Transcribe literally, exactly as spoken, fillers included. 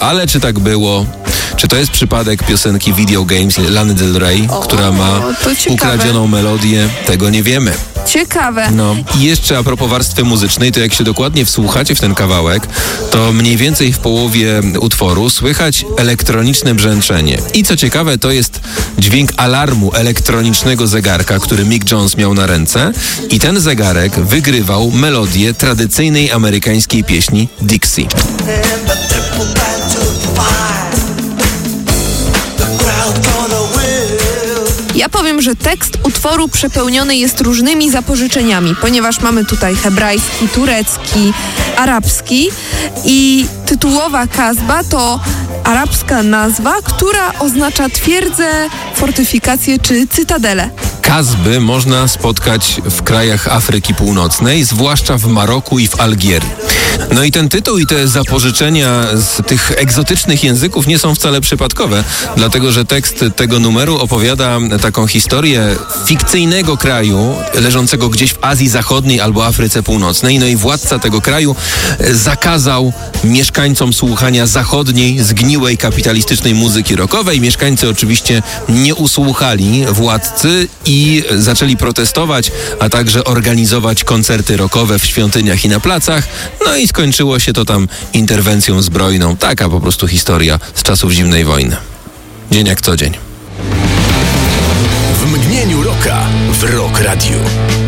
Ale czy tak było? Czy to jest przypadek piosenki Video Games Lany Del Rey, o, która ma ukradzioną melodię? Tego nie wiemy. Ciekawe. No i jeszcze a propos warstwy muzycznej, to jak się dokładnie wsłuchacie w ten kawałek, to mniej więcej w połowie utworu słychać elektroniczne brzęczenie. I co ciekawe, to jest dźwięk alarmu elektronicznego zegarka, który Mick Jones miał na ręce i ten zegarek wygrywał melodię tradycyjnej amerykańskiej pieśni Dixie. Ja powiem, że tekst utworu przepełniony jest różnymi zapożyczeniami, ponieważ mamy tutaj hebrajski, turecki, arabski i tytułowa Kazba to arabska nazwa, która oznacza twierdzę, fortyfikację czy cytadelę. Kazby można spotkać w krajach Afryki Północnej, zwłaszcza w Maroku i w Algierii. No i ten tytuł i te zapożyczenia z tych egzotycznych języków nie są wcale przypadkowe, dlatego że tekst tego numeru opowiada taką historię fikcyjnego kraju leżącego gdzieś w Azji Zachodniej albo Afryce Północnej. No i władca tego kraju zakazał mieszkańcom słuchania zachodniej, zgniłej, kapitalistycznej muzyki rockowej. Mieszkańcy oczywiście nie usłuchali władcy i zaczęli protestować, a także organizować koncerty rockowe w świątyniach i na placach. No i skończyło się to tam interwencją zbrojną. Taka po prostu historia z czasów zimnej wojny. Dzień jak co dzień. W mgnieniu rocka w Rock Radio.